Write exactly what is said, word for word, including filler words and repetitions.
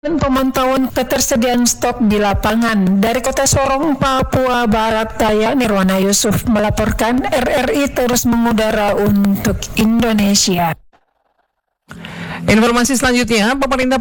Dan pemantauan ketersediaan stok di lapangan. Dari Kota Sorong, Papua Barat Daya, Nirwana Yusuf melaporkan R R I terus mengudara untuk Indonesia. Informasi selanjutnya, pemerintah